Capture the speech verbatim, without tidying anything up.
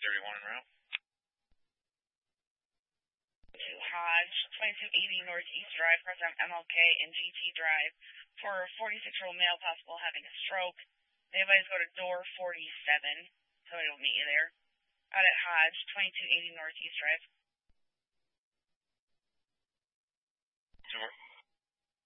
thirty-one en route. To Hodge, twenty-two eighty Northeast Drive, cross out M L K and G T Drive for a forty-six-year-old male possible having a stroke. Anybody's go to door forty-seven. Somebody will meet you there. Out at Hodge, twenty-two eighty Northeast Drive. Door.